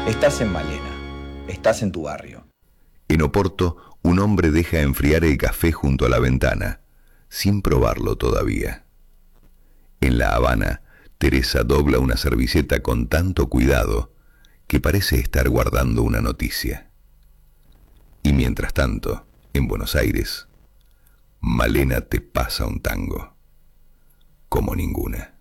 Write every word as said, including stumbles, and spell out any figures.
Estás en Malena, estás en tu barrio. En Oporto, un hombre deja enfriar el café junto a la ventana, sin probarlo todavía. En La Habana, Teresa dobla una servilleta con tanto cuidado que parece estar guardando una noticia. Y mientras tanto, en Buenos Aires, Malena te pasa un tango como ninguna.